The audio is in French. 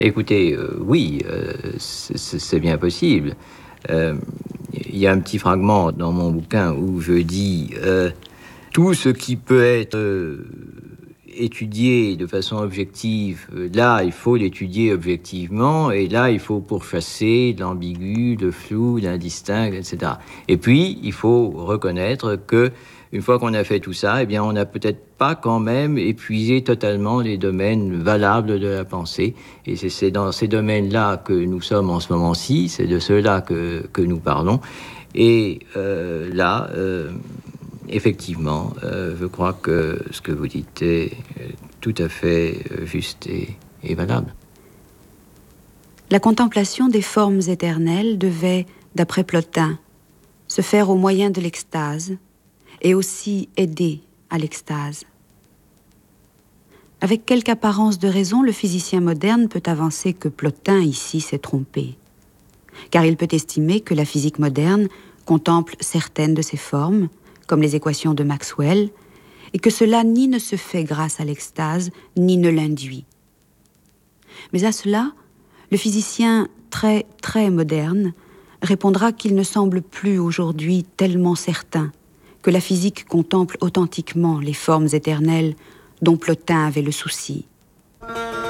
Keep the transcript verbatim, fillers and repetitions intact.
Écoutez, euh, oui, euh, c'est, c'est bien possible. Euh, Il y a un petit fragment dans mon bouquin où je dis euh, tout ce qui peut être euh, étudié de façon objective, euh, là, il faut l'étudier objectivement, et là, il faut pourchasser l'ambigu, le flou, l'indistinct, et cetera. Et puis, il faut reconnaître que une fois qu'on a fait tout ça, eh bien, on n'a peut-être pas quand même épuisé totalement les domaines valables de la pensée. Et c'est, c'est dans ces domaines-là que nous sommes en ce moment-ci, c'est de ceux-là que, que nous parlons. Et euh, là, euh, effectivement, euh, je crois que ce que vous dites est tout à fait juste et, et valable. La contemplation des formes éternelles devait, d'après Plotin, se faire au moyen de l'extase, et aussi aider à l'extase. Avec quelque apparence de raison, le physicien moderne peut avancer que Plotin ici s'est trompé, car il peut estimer que la physique moderne contemple certaines de ces formes, comme les équations de Maxwell, et que cela ni ne se fait grâce à l'extase, ni ne l'induit. Mais à cela, le physicien très, très moderne répondra qu'il ne semble plus aujourd'hui tellement certain que la physique contemple authentiquement les formes éternelles dont Plotin avait le souci.